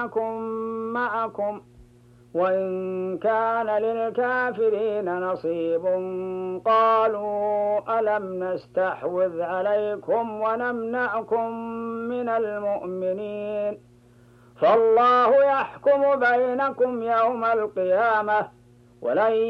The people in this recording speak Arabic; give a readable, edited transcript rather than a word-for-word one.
معكم وإن كان للكافرين نصيب قالوا ألم نستحوذ عليكم ونمنعكم من المؤمنين فالله يحكم بينكم يوم القيامة ولن